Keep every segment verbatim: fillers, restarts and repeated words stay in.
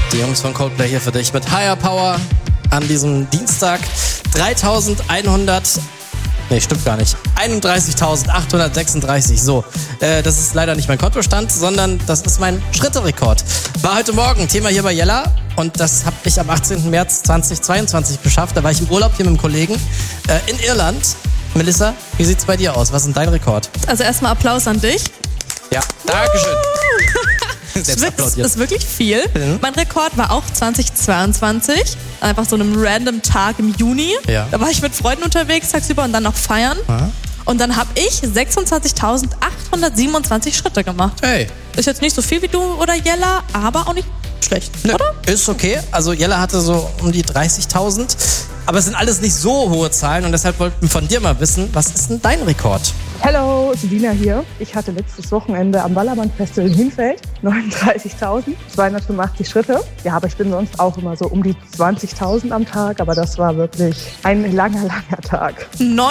Die Jungs von Coldplay hier für dich mit Higher Power an diesem Dienstag. dreitausendeinhundert, nee, stimmt gar nicht, einunddreißigtausendachthundertsechsunddreißig, so. Äh, das ist leider nicht mein Kontostand, sondern das ist mein Schritterekord. War heute Morgen Thema hier bei Jella und das habe ich am achtzehnten März zweitausendzweiundzwanzig geschafft. Da war ich im Urlaub hier mit einem Kollegen äh, in Irland. Melissa, wie sieht's bei dir aus? Was ist denn dein Rekord? Also erstmal Applaus an dich. Ja, Dankeschön. Das ist, ist wirklich viel. Mhm. Mein Rekord war auch zweitausendzweiundzwanzig. Einfach so einem random Tag im Juni. Ja. Da war ich mit Freunden unterwegs tagsüber und dann noch feiern. Aha. Und dann habe ich sechsundzwanzigtausendachthundertsiebenundzwanzig Schritte gemacht. Hey. Ist jetzt nicht so viel wie du oder Jella, aber auch nicht schlecht, Nö, oder? ist okay. Also Jella hatte so um die dreißigtausend. Aber es sind alles nicht so hohe Zahlen und deshalb wollten wir von dir mal wissen, was ist denn dein Rekord? Hallo, Selina hier. Ich hatte letztes Wochenende am Ballermann Festival in Hinfeld neununddreißigtausendzweihundertfünfundachtzig Schritte. Ja, aber ich bin sonst auch immer so um die zwanzigtausend am Tag, aber das war wirklich ein langer, langer Tag.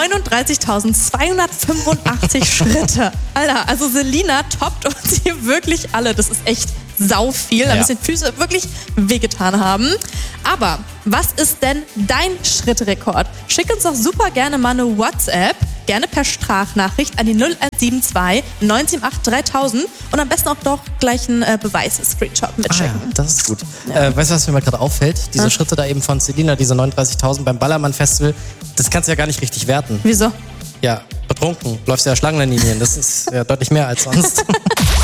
neununddreißigtausendzweihundertfünfundachtzig Schritte. Alter, also Selina toppt uns hier wirklich alle. Das ist echt sau viel, da Ja. müssen die Füße wirklich wehgetan haben. Aber was ist denn dein Schrittrekord? Schick uns doch super gerne mal eine WhatsApp, gerne per Sprachnachricht an die null eins sieben zwei neun sieben acht dreitausend und am besten auch doch gleich einen äh, Beweis-Screenshot Ah, mitschicken. ja, das ist gut. Äh, weißt du, was mir mal gerade auffällt? Diese Ja. Schritte da eben von Selina, diese neununddreißigtausend beim Ballermann Festival, das kannst du ja gar nicht richtig werten. Wieso? Ja, betrunken, läufst ja Schlangenlinien, das ist ja deutlich mehr als sonst.